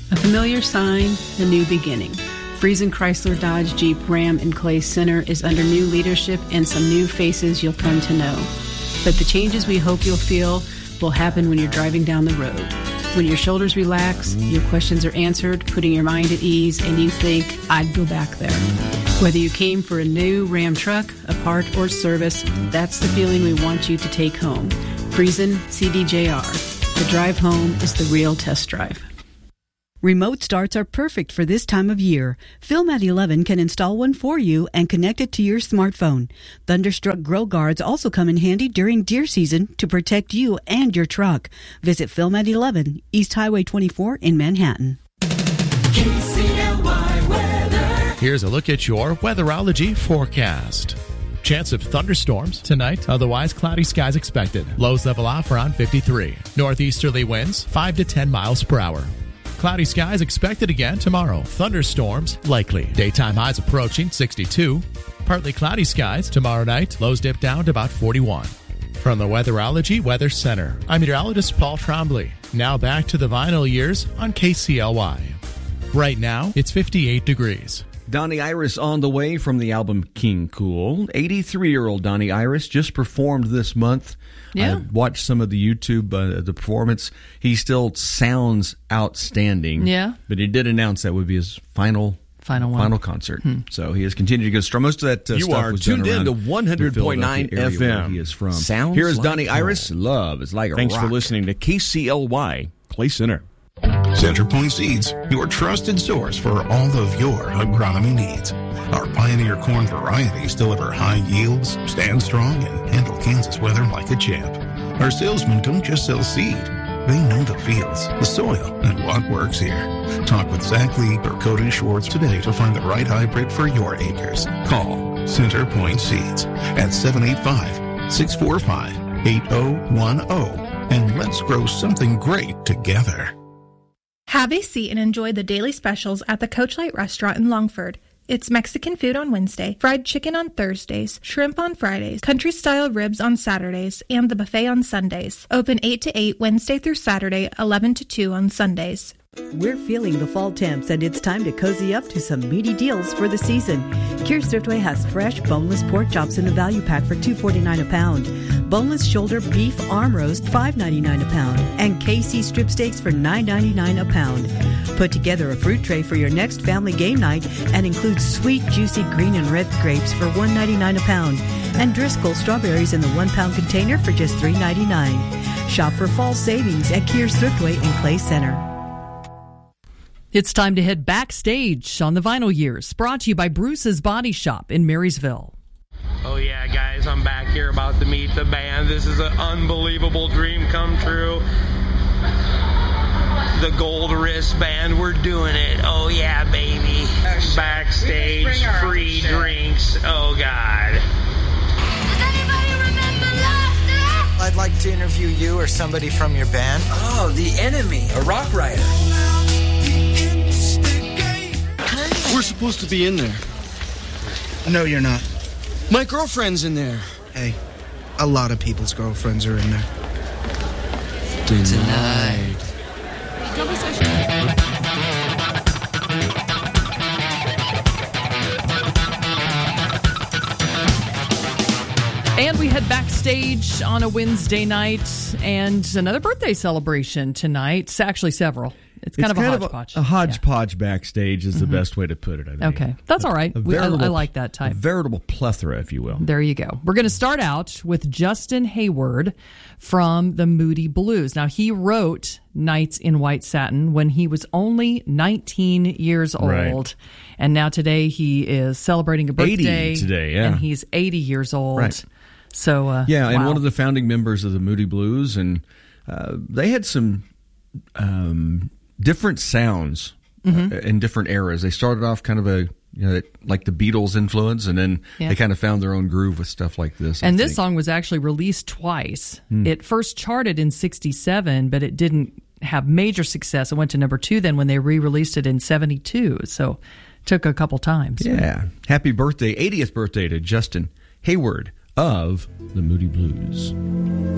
A familiar sign, a new beginning. Friesen Chrysler Dodge Jeep Ram in Clay Center is under new leadership and some new faces you'll come to know. But the changes we hope you'll feel will happen when you're driving down the road. When your shoulders relax, your questions are answered, putting your mind at ease, and you think, I'd go back there. Whether you came for a new Ram truck, a part, or service, that's the feeling we want you to take home. Friesen CDJR. The drive home is the real test drive. Remote starts are perfect for this time of year. Film at 11 can install one for you and connect it to your smartphone. Thunderstruck Grill Guards also come in handy during deer season to protect you and your truck. Visit Film at 11, East Highway 24 in Manhattan. KCLY weather. Here's a look at your weatherology forecast. Chance of thunderstorms tonight, otherwise cloudy skies expected. Lows level off around 53. Northeasterly winds 5 to 10 miles per hour. Cloudy skies expected again tomorrow. Thunderstorms likely. Daytime highs approaching 62. Partly cloudy skies tomorrow night. Lows dip down to about 41. From the Weatherology Weather Center, I'm meteorologist Paul Trombley. Now back to the vinyl years on KCLY. Right now, it's 58 degrees. Donnie Iris on the way from the album King Cool. 83-year-old Donnie Iris just performed this month. Yeah. I watched some of the YouTube, the performance. He still sounds outstanding. Yeah. But he did announce that would be his final concert. So he has continued to go strong. Most of that you stuff are was tuned done in to around 100.9 the area where FM. he is from. Sounds Here's like Donnie home. Iris. Love is like a Thanks rock. for listening to KCLY Clay Center. CenterPoint Seeds, your trusted source for all of your agronomy needs. Our Pioneer corn varieties deliver high yields, stand strong, and handle Kansas weather like a champ. Our salesmen don't just sell seed. They know the fields, the soil, and what works here. Talk with Zach Lee or Cody Schwartz today to find the right hybrid for your acres. Call CenterPoint Seeds at 785-645-8010, and let's grow something great together. Have a seat and enjoy the daily specials at the Coachlight Restaurant in Longford. It's Mexican food on Wednesday, fried chicken on Thursdays, shrimp on Fridays, country-style ribs on Saturdays, and the buffet on Sundays. Open 8 to 8 Wednesday through Saturday, 11 to 2 on Sundays. We're feeling the fall temps, and it's time to cozy up to some meaty deals for the season. Kear's Thriftway has fresh, boneless pork chops in a value pack for $2.49 a pound. Boneless shoulder beef arm roast, $5.99 a pound. And KC strip steaks for $9.99 a pound. Put together a fruit tray for your next family game night and includes sweet, juicy green and red grapes for $1.99 a pound. And Driscoll strawberries in the 1-pound container for just $3.99. Shop for fall savings at Kear's Thriftway in Clay Center. It's time to head backstage on the Vinyl Years, brought to you by Bruce's Body Shop in Marysville. Oh yeah, guys, I'm back here about to meet the band. This is an unbelievable dream come true. The Gold Wrist Band, we're doing it. Oh yeah, baby. Backstage, free drinks. Oh God. Does anybody remember last night? I'd like to interview you or somebody from your band. Oh, The Enemy, a rock writer. We're supposed to be in there. No, you're not. My girlfriend's in there. Hey, a lot of people's girlfriends are in there. Denied. Don't be so And we head backstage on a Wednesday night, and another birthday celebration tonight. It's actually several. It's kind of a hodgepodge. A hodgepodge backstage is the best way to put it, I think. Okay, that's all right. I like that type. A veritable plethora, if you will. There you go. We're going to start out with Justin Hayward from the Moody Blues. Now, he wrote Nights in White Satin when he was only 19 years old. Right. And now today he is celebrating a birthday. 80 today, yeah. And he's 80 years old. Right. So, and wow. one of the founding members of the Moody Blues, and they had some different sounds in different eras. They started off kind of like the Beatles influence, and then they kind of found their own groove with stuff like this. And this song was actually released twice. It first charted in 1967, but it didn't have major success. It went to number 2 then when they re-released it in 1972. So it took a couple times. Yeah. Happy birthday, 80th birthday to Justin Hayward of the Moody Blues.